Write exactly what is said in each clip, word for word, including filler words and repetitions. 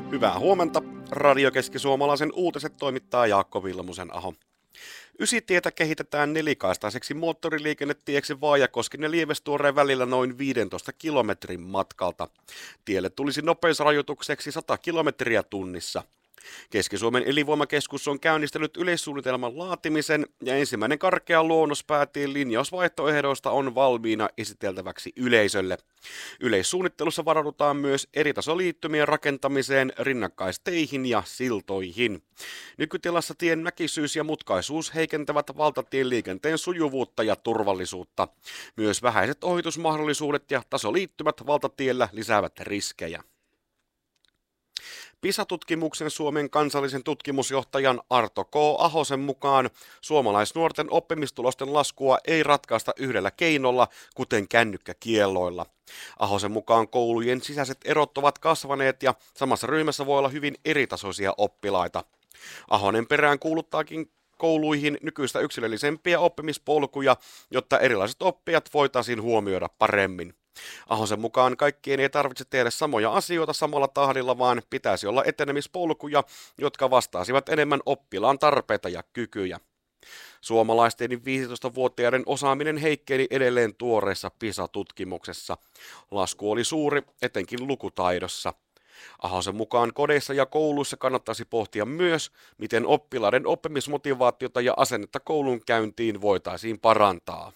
Hyvää huomenta. Radio Keski-Suomalaisen uutiset toimittaa Jaakko Vilmusen Aho. Ysitietä kehitetään nelikaistaiseksi moottoriliikennetieksi Vaajakosken ja Lievestuoreen välillä noin viidentoista kilometrin matkalta. Tielle tulisi nopeusrajoitukseksi sata kilometriä tunnissa. Keski-Suomen elinvoimakeskus on käynnistänyt yleissuunnitelman laatimisen ja ensimmäinen karkea luonnospäätien linjausvaihtoehdoista on valmiina esiteltäväksi yleisölle. Yleissuunnittelussa varaudutaan myös eritasoliittymien rakentamiseen, rinnakkaisteihin ja siltoihin. Nykytilassa tien mäkisyys ja mutkaisuus heikentävät valtatien liikenteen sujuvuutta ja turvallisuutta. Myös vähäiset ohitusmahdollisuudet ja tasoliittymät valtatiellä lisäävät riskejä. PISA-tutkimuksen Suomen kansallisen tutkimusjohtajan Arto K. Ahosen mukaan suomalaisnuorten oppimistulosten laskua ei ratkaista yhdellä keinolla, kuten kännykkäkielloilla. Ahosen mukaan koulujen sisäiset erot ovat kasvaneet ja samassa ryhmässä voi olla hyvin eritasoisia oppilaita. Ahonen perään kuuluttaakin kouluihin nykyistä yksilöllisempiä oppimispolkuja, jotta erilaiset oppijat voitaisiin huomioida paremmin. Ahosen mukaan kaikkien ei tarvitse tehdä samoja asioita samalla tahdilla, vaan pitäisi olla etenemispolkuja, jotka vastaisivat enemmän oppilaan tarpeita ja kykyjä. Suomalaisten viisitoistavuotiaiden osaaminen heikkeni edelleen tuoreessa PISA-tutkimuksessa. Lasku oli suuri, etenkin lukutaidossa. Ahosen mukaan kodeissa ja kouluissa kannattaisi pohtia myös, miten oppilaiden oppimismotivaatiota ja asennetta koulun käyntiin voitaisiin parantaa.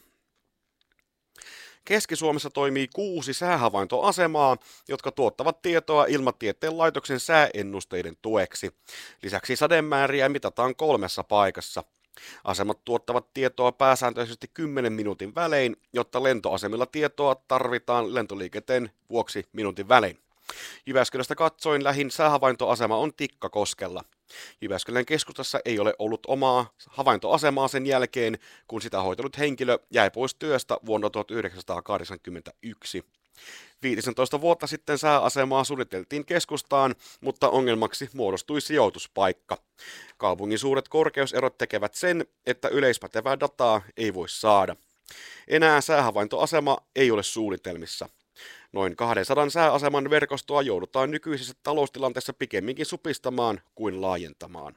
Keski-Suomessa toimii kuusi säähavaintoasemaa, jotka tuottavat tietoa Ilmatieteen laitoksen sääennusteiden tueksi. Lisäksi sademääriä mitataan kolmessa paikassa. Asemat tuottavat tietoa pääsääntöisesti kymmenen minuutin välein, jotta lentoasemilla tietoa tarvitaan lentoliikenteen vuoksi minuutin välein. Jyväskylästä katsoin lähin säähavaintoasema on Tikkakoskella. Jyväskylän keskustassa ei ole ollut omaa havaintoasemaa sen jälkeen, kun sitä hoitanut henkilö jäi pois työstä vuonna tuhatyhdeksänsataakahdeksankymmentäyksi. viisitoista vuotta sitten sääasemaa suunniteltiin keskustaan, mutta ongelmaksi muodostui sijoituspaikka. Kaupungin suuret korkeuserot tekevät sen, että yleispätevää dataa ei voi saada. Enää säähavaintoasema ei ole suunnitelmissa. Noin kaksisataa sääaseman verkostoa joudutaan nykyisessä taloustilanteessa pikemminkin supistamaan kuin laajentamaan.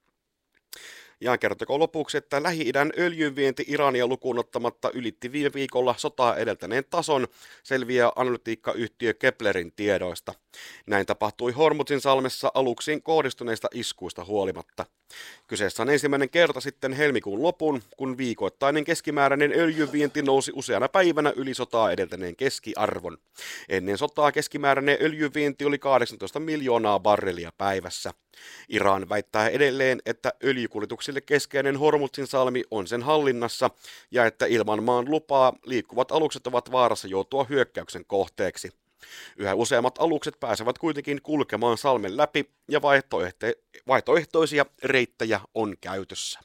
Ja kertokaa lopuksi, että Lähi-idän öljynvienti Irania lukuun ottamatta ylitti viime viikolla sotaa edeltäneen tason, selviää analytiikkayhtiö Keplerin tiedoista. Näin tapahtui Hormuzin salmessa aluksiin kohdistuneista iskuista huolimatta. Kyseessä on ensimmäinen kerta sitten helmikuun lopun, kun viikoittainen keskimääräinen öljynvienti nousi useana päivänä yli sotaa edeltäneen keskiarvon. Ennen sotaa keskimääräinen öljynvienti oli kahdeksantoista miljoonaa barrelia päivässä. Iran väittää edelleen, että öljykuljetuksille keskeinen Hormuzin salmi on sen hallinnassa ja että ilman maan lupaa liikkuvat alukset ovat vaarassa joutua hyökkäyksen kohteeksi. Yhä useammat alukset pääsevät kuitenkin kulkemaan salmen läpi ja vaihtoehte- vaihtoehtoisia reittejä on käytössä.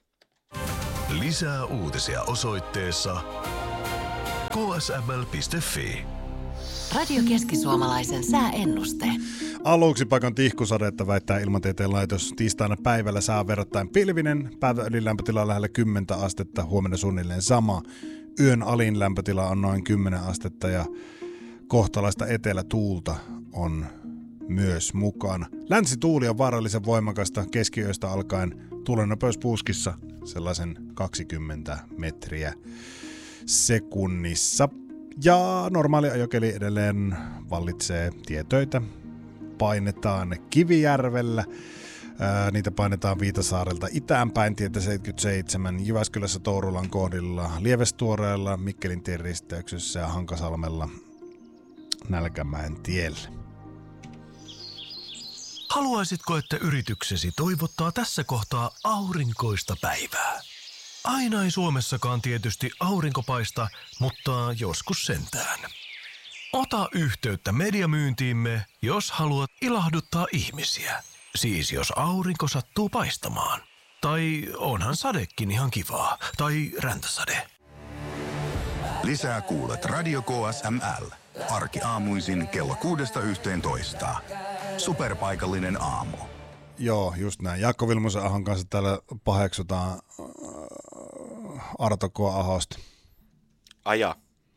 Lisää uutisia osoitteessa k s m l piste f i. Radio Keski-Suomalaisen sääennuste. Aluksi paikan tihkusadetta väittää Ilmatieteen laitos. Tiistaina päivällä sää verrattain pilvinen. Päivän ylin lämpötila lähellä kymmentä astetta, huomenna suunnilleen sama. Yön alin lämpötila on noin kymmenen astetta ja kohtalaista etelätuulta on myös mukana. Länsituuli on vaarallisen voimakasta keskiyöstä alkaen. Tuulennopeus puskissa sellaisen kaksikymmentä metriä sekunnissa. Ja normaali ajokeli edelleen vallitsee tietöitä. Painetaan Kivijärvellä. Ää, niitä painetaan Viitasaarelta itäänpäin, tietä seitsemänkymmentäseitsemän, Jyväskylässä Tourulan kohdilla, Lievestuoreella, Mikkelin tien risteyksessä ja Hankasalmella Nälkämäen tiellä. Haluaisitko, että yrityksesi toivottaa tässä kohtaa aurinkoista päivää? Aina ei Suomessakaan tietysti aurinko paista, mutta joskus sentään. Ota yhteyttä mediamyyntiimme, jos haluat ilahduttaa ihmisiä. Siis jos aurinko sattuu paistamaan. Tai onhan sadekin ihan kivaa. Tai räntäsade. Lisää kuulet Radio K S M L. Arkiaamuisin kello kuudesta yhteentoista. Superpaikallinen aamu. Joo, just näin. Jaakko Vilmusen Ahon kanssa täällä paheksutaan Arto K. Ahosta. Aja.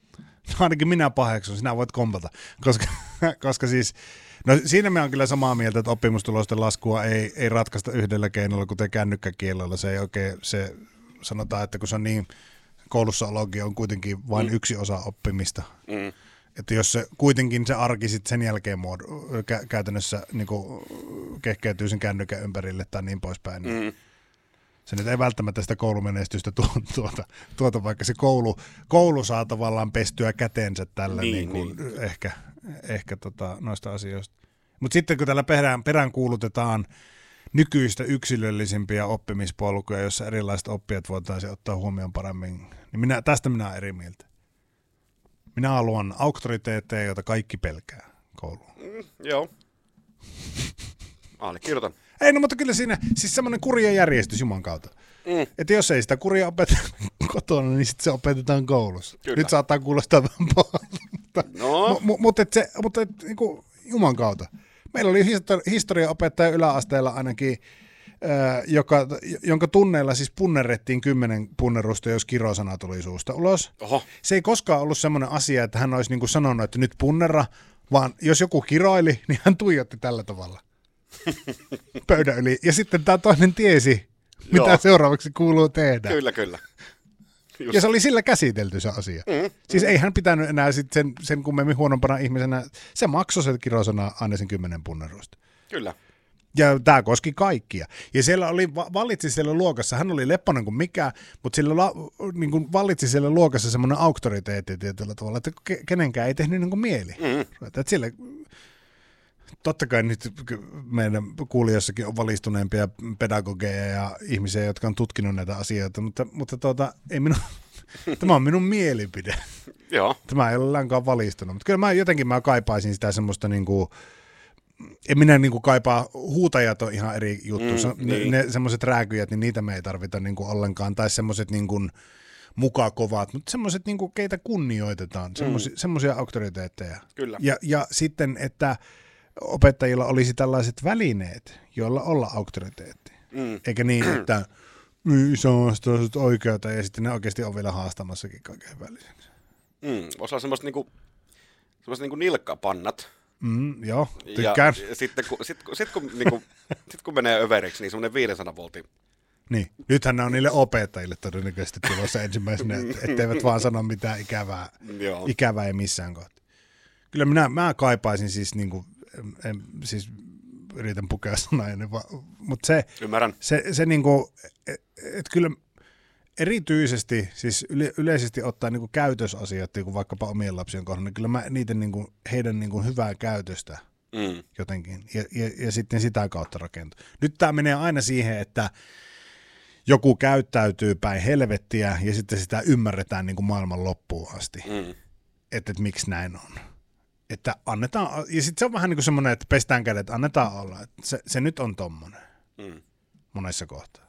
No ainakin minä paheksun, sinä voit kompata, koska, koska siis, no siinä me on kyllä samaa mieltä, että oppimustulosten laskua ei, ei ratkaista yhdellä keinolla, kuten kännykkäkielellä. Se ei oikein, se sanotaan, että kun se on niin, koulussa ologia on kuitenkin vain mm. yksi osa oppimista. Mm. Että jos se kuitenkin se arki sitten sen jälkeen muod- kä- käytännössä niin kehkeytyy sen kännykän ympärille tai niin poispäin, niin mm. se nyt ei välttämättä sitä koulumenestystä tu- tuota, tuota, vaikka se koulu, koulu saa tavallaan pestyä käteensä tällä niin, niin kuin niin. ehkä, ehkä tota, noista asioista. Mutta sitten kun täällä perään, perään kuulutetaan nykyistä yksilöllisimpiä oppimispolkuja, jossa erilaiset oppijat voitaisiin ottaa huomioon paremmin, niin minä, tästä minä olen eri mieltä. Minä haluan auktoriteetteja, joita kaikki pelkää kouluun. Mm, joo. Allekirjoitan. Ei, no mutta kyllä siinä, siis semmoinen kurja järjestys Juman kautta. Mm. Että jos ei sitä kuria opeteta kotona, niin sitten se opetetaan koulussa. Kyllä. Nyt saattaa kuulostaa vähän pahalta, mutta, no. mu, mutta, et se, mutta et, niin kuin Juman kautta. Meillä oli historiaopettaja yläasteella ainakin, äh, joka, jonka tunneilla siis punnerrettiin kymmenen punnerusta, jos kirosana tuli suusta ulos. Oho. Se ei koskaan ollut semmoinen asia, että hän olisi niin kuin sanonut, että nyt punnerra, vaan jos joku kiroili, niin hän tuijotti tällä tavalla pöydän yli. Ja sitten tämä toinen tiesi, mitä Joo. seuraavaksi kuuluu tehdä. Kyllä, kyllä. Just. Ja se oli sillä käsitelty se asia. Mm, siis mm. ei hän pitänyt enää sit sen, sen kummemmin huonompana ihmisenä. Se maksoi se kirosana aina sen kymmenen punnerusta. Kyllä. Ja tämä koski kaikkia. Ja siellä oli, vallitsi siellä luokassa, hän oli lepponen kuin mikä, mutta sillä la, niin kuin vallitsi siellä luokassa semmoinen auktoriteetti tietyllä tavalla, että kenenkään ei tehnyt niin kuin mieli. Mm. Että siellä, totta kai nyt meidän kuulijassakin on valistuneempia pedagogeja ja ihmisiä, jotka on tutkinut näitä asioita, mutta, mutta tuota, ei minun, tämä on minun mielipide. Joo. Tämä ei ole lainkaan valistunut, mutta kyllä mä jotenkin mä kaipaisin sitä semmoista niin kuin, en minä niin kuin kaipaa, huutajat on ihan eri juttu, mm, ne, niin. ne semmoiset rääkyjät, niin niitä me ei tarvita niin kuin ollenkaan, tai semmoiset niin kuin muka kovat, mutta semmoiset, niin kuin, keitä kunnioitetaan, semmoisia, mm. semmoisia auktoriteetteja. Kyllä. Ja, ja sitten, että opettajilla olisi tällaiset välineet, joilla olla auktoriteetti. Mm. Eikä niin, että se on oikeutta ja sitten ne oikeasti on vielä haastamassakin kaiken väliseksi. Mm. Osa semmoista niinku, semmoista niinku nilkkapannat. Mm, joo, tykkään. Ja, ja sitten kun, sit, sit, kun, niinku, sit, kun menee överiksi, niin semmoinen viisisataa voltin. Niin, nythän ne on niille opettajille todennäköisesti tulossa ensimmäisenä, etteivät vaan sano mitään ikävää, ikävää ei missään kohtaa. Kyllä minä, mä kaipaisin siis niinku, En, siis yritän pukea sanaa, mutta se, se, se niinku, että et kyllä erityisesti, siis yle, yleisesti ottaen niinku käytösasiat, niinku vaikkapa omien lapsien kohdalla, niin kyllä mä niiden niinku, heidän niinku hyvää käytöstä mm. jotenkin, ja, ja, ja sitten sitä kautta rakentuu. Nyt tämä menee aina siihen, että joku käyttäytyy päin helvettiä, ja sitten sitä ymmärretään niinku maailman loppuun asti, mm. että et miksi näin on. Että annetaan, ja sitten se on vähän niin kuin semmoinen, että pestään kädet, annetaan olla. Että se, se nyt on tommonen mm. monessa kohtaa.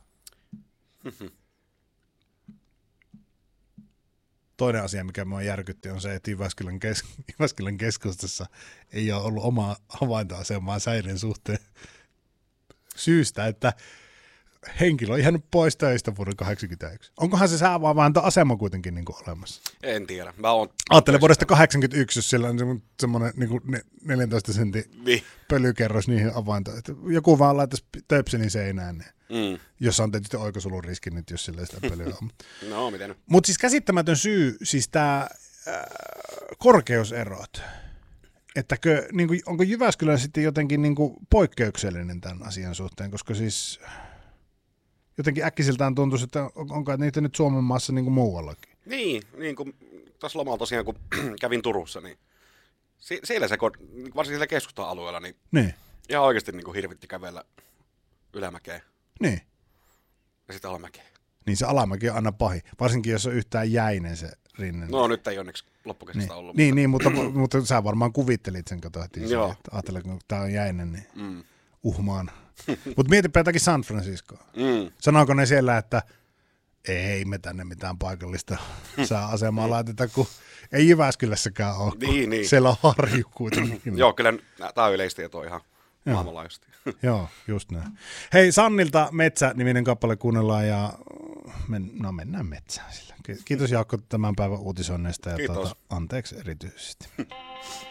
Toinen asia, mikä minua järkytti, on se, että Jyväskylän, kes- Jyväskylän keskustassa ei ole ollut omaa havaintoasemaa säiden suhteen syystä, että henkilö on jäänyt pois töistä vuoden kahdeksankymmentäyksi. Onkohan se säävaavaintoasema kuitenkin niin kuin olemassa? En tiedä. Mä oon Ajattelen vuodesta kahdeksankymmentäyksi, jos siellä on semmoinen niin kuin neljäntoista sentin niin. pölykerros niihin avaintoihin. Joku vaan laittaisi töpselin seinään, niin. mm. jossa on tietysti oikosulun riski nyt, jos sillä sitä pölyä on. No, miten? Mutta siis käsittämätön syy, siis tämä äh, korkeuserot. Ettäkö, niin kuin, onko Jyväskylä sitten jotenkin niin kuin poikkeuksellinen tämän asian suhteen, koska siis jotenkin äkkiseltään tuntuisi, että onko niitä nyt Suomen maassa niin kuin muuallakin. Niin, niin kuin tuossa lomalla tosiaan, kun kävin Turussa, niin si- siellä se, varsinkin siellä keskusta-alueella, niin, niin. ihan oikeasti niin kuin hirvitti kävellä ylämäkeen. Niin. Ja sitten alamäkeen. Niin se alamäki on aina pahin, varsinkin jos on yhtään jäinen se rinne. No nyt ei onneksi loppukesästä niin. ollut. Niin, niin mutta, mutta sä varmaan kuvittelit sen, kun tohtiin sen, että ajattelin, kun tää on jäinen, niin mm. uhmaan. Mutta mietipä jotakin San Franciscoa. Mm. Sanooko ne siellä, että ei me tänne mitään paikallista saa asemaa laiteta, kun ei Jyväskylässäkään ole. Niin, niin. Siellä on harju kuitenkin. Joo, kyllä tämä on yleistieto ihan. maailmanlaajuisesti. Joo, just näin. Hei, Sannilta Metsä-niminen kappale kuunnellaan ja men, no mennään metsään sillä. Kiitos Jaakko tämän päivän uutisoinneista ja tuota, anteeksi erityisesti.